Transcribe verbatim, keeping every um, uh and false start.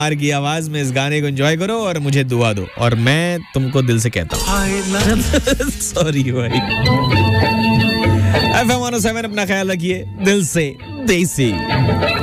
कुमार की आवाज में इस गाने को एंजॉय करो और मुझे दुआ दो और मैं तुमको दिल से कहता हूँ सॉरी भाई। F M one O seven अपना ख्याल रखिए, दिल से देसी।